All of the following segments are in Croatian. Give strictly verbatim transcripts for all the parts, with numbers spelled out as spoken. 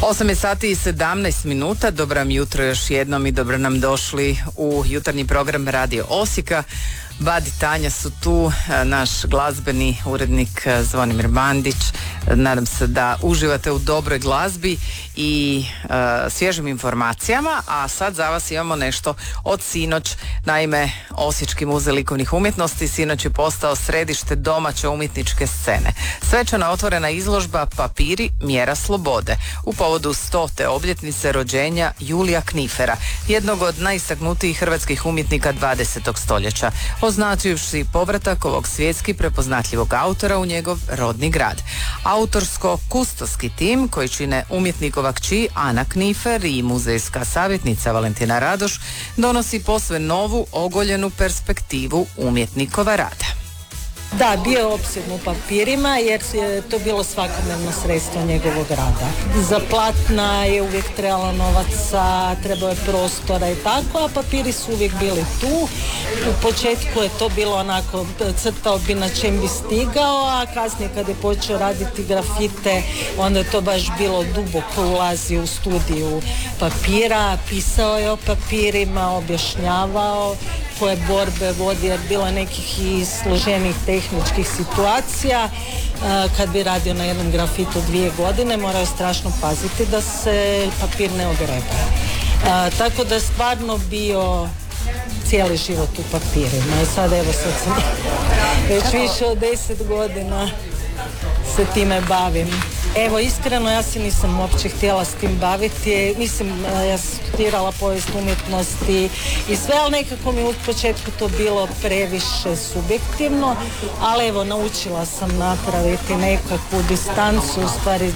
osam je sati i sedamnaest minuta. Dobro nam jutro još jednom i dobro nam došli u jutarnji program Radio Osijeka. Bad i Tanja su tu, naš glazbeni urednik Zvonimir Bandić. Nadam se da uživate u dobroj glazbi i uh, svježim informacijama, a sad za vas imamo nešto od sinoć. Naime, Osječki muzej likovnih umjetnosti sinoć je postao središte domaće umjetničke scene. Svečana otvorena izložba Papiri, mjera slobode, u povodu stote obljetnice rođenja Julija Knifera, jednog od najistaknutijih hrvatskih umjetnika dvadesetog stoljeća, označivši povratak ovog svjetski prepoznatljivog autora u njegov rodni grad. Autorsko-kustoski tim koji čine umjetnikova kći Ana Knifer i muzejska savjetnica Valentina Radoš donosi posve novu, ogoljenu perspektivu umjetnikova rada. Da, bio je opsjedno u papirima jer je to bilo svakodnevno sredstvo njegovog rada. Za platna je uvijek trebalo novaca, trebao je prostora i tako, a papiri su uvijek bili tu. U početku je to bilo onako, crtao bi na čem bi stigao, a kasnije kad je počeo raditi grafite, onda je to baš bilo duboko, ulazio u studiju papira, pisao je o papirima, objašnjavao koje borbe vodi, jer bilo nekih i složenih tehničkih situacija. Kad bi radio na jednom grafitu dvije godine, morao je strašno paziti da se papir ne ogrebe. Tako da je stvarno bio cijeli život u papirima. I sad evo sad sam već više od deset godina se time bavim. Evo, iskreno, ja se nisam uopće htjela s tim baviti. Mislim, ja sam studirala povijest umjetnosti i sve, ali nekako mi u početku to bilo previše subjektivno, ali evo, naučila sam napraviti nekakvu distancu, u stvari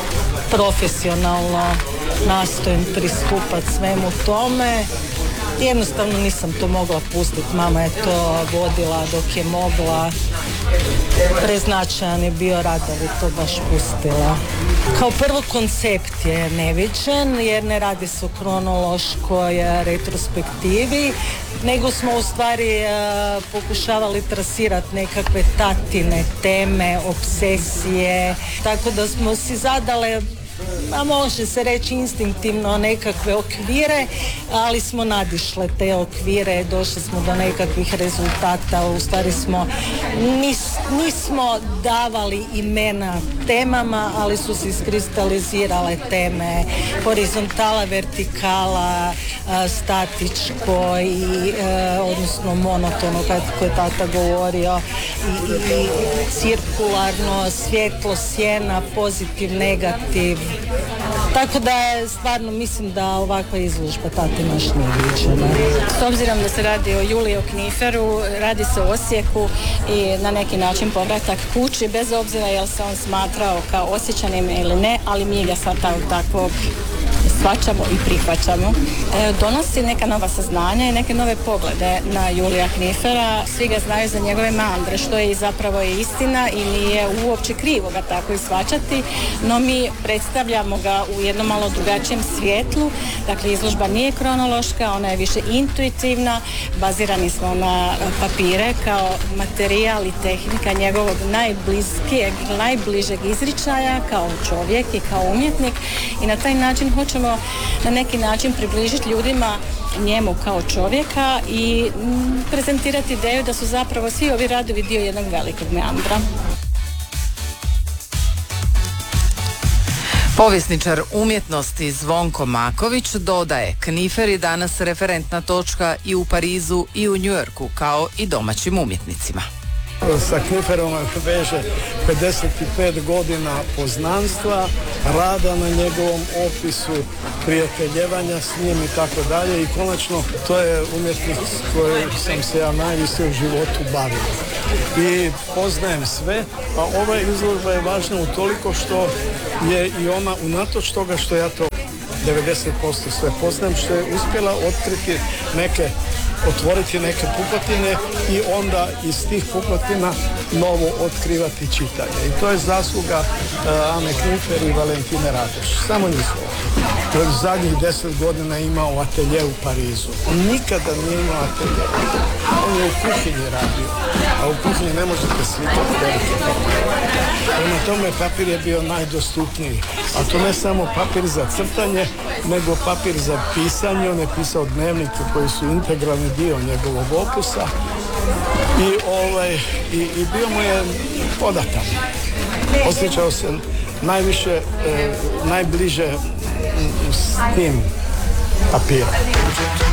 profesionalno nastojim pristupati svemu tome. Jednostavno nisam to mogla pustiti, mama je to vodila dok je mogla. Preznačajan je bio rad da bi to baš pustila. Kao prvo, koncept je neviđen jer ne radi se o kronološkoj retrospektivi, nego smo u stvari uh, pokušavali trasirati nekakve tatine teme, obsesije, tako da smo si zadale, a može se reći instinktivno, nekakve okvire, ali smo nadišle te okvire, došli smo do nekakvih rezultata. U stvari smo nis, nismo davali imena temama, ali su se iskristalizirale teme, horizontala, vertikala, statičko i odnosno monotono, kako je tata govorio, i, i cirkularno, svjetlo, sjena, pozitiv, negativ. Tako da je stvarno, mislim da ovakva izložba tati naš nije viđena. S obzirom da se radi o Juliju Kniferu, radi se o Osijeku i na neki način povratak kući, bez obzira jel se on smatrao kao Osječanin ili ne, ali mi ga sad takvog shvaćamo i prihvaćamo. E, donosi neka nova saznanja i neke nove poglede na Julija Knifera. Svi ga znaju za njegove mandre, što je i zapravo je istina i nije uopće krivo ga tako i shvaćati, no mi predstavljamo ga u jednom malo drugačijem svjetlu. Dakle, izložba nije kronološka, ona je više intuitivna, bazirani smo na papire kao materijal i tehnika njegovog najbliskijeg, najbližeg izričaja kao čovjek i kao umjetnik, i na taj način hoćemo na neki način približiti ljudima njemu kao čovjeka i m, prezentirati ideju da su zapravo svi ovi radovi dio jednog velikog meandra. Povjesničar umjetnosti Zvonko Maković dodaje, Knifer je danas referentna točka i u Parizu i u Njujorku, kao i domaćim umjetnicima. Sa Kniferom veže pedeset pet godina poznanstva, rada na njegovom opisu, prijateljevanja s njim i tako dalje, i konačno to je umjetnik s kojim sam se ja najviše u životu bavio. I poznajem sve, a ova izložba je važna utoliko što je i ona, unatoč toga što ja to devedeset posto sve poznajem, što je uspjela otkriti neke, otvoriti neke pukotine i onda iz tih pukotina novo otkrivati čitanje. I to je zasluga uh, Ane Knifer i Valentine Radoš. Samo njihovo. Koji zadnjih deset godina imao atelje u Parizu. On nikada nije imao atelje. On je u kuhinji radio. A u kuhinji ne možete slikati velike papire. Prema tome papir je bio najdostupniji. A to ne samo papir za crtanje, nego papir za pisanje. On je pisao dnevnike koji su integralni dio njegovog opusa. I, ovaj, i, i bio mu je podatan. Osjećao se najviše, e, najbliže s tim papirom.